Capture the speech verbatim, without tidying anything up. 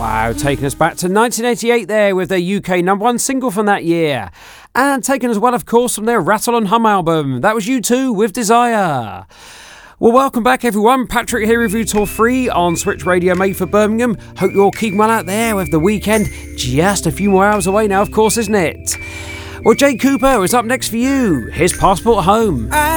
Wow, taking us back to nineteen eighty-eight there with their U K number one single from that year. And taken as well, of course, from their Rattle and Hum album. That was U two with Desire. Well, welcome back, everyone. Patrick here with you till three on Switch Radio, made for Birmingham. Hope you're all keeping well out there with the weekend just a few more hours away now, of course, isn't it? Well, Jay Cooper is up next for you. His Passport Home. I